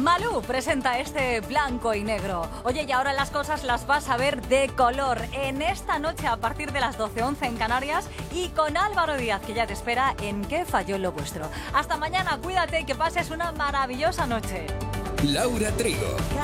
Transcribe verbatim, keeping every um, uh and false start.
Malú presenta este blanco y negro. Oye, y ahora las cosas las vas a ver de color en esta noche a partir de las doce once en Canarias y con Álvaro Díaz, que ya te espera en ¿Qué falló lo vuestro? Hasta mañana, cuídate y que pases una maravillosa noche. Laura Trigo.